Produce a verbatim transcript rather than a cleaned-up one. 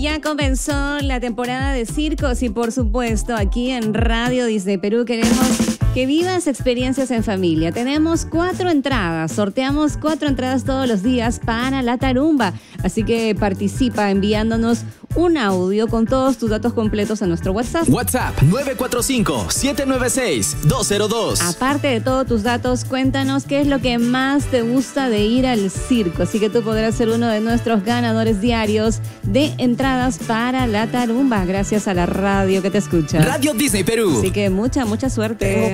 Ya comenzó la temporada de circos y por supuesto aquí en Radio Disney Perú queremos que vivas experiencias en familia. Tenemos cuatro entradas, sorteamos cuatro entradas todos los días para la tarumba. Así que participa enviándonos un audio con todos tus datos completos a nuestro WhatsApp. WhatsApp nueve cuatro cinco, siete nueve seis, dos cero dos. Aparte de todos tus datos, cuéntanos qué es lo que más te gusta de ir al circo. Así que tú podrás ser uno de nuestros ganadores diarios de entradas para la tarumba, gracias a la radio que te escucha. Radio Disney Perú. Así que mucha, mucha suerte.